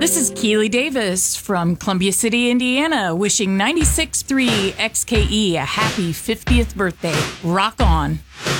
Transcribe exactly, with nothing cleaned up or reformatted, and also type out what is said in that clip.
This is Keely Davis from Columbia City, Indiana, wishing ninety-six point three X K E a happy fiftieth birthday. Rock on.